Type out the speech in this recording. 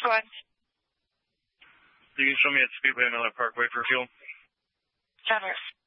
Go ahead. You can show me at Speedway Miller Parkway for fuel. Traverse.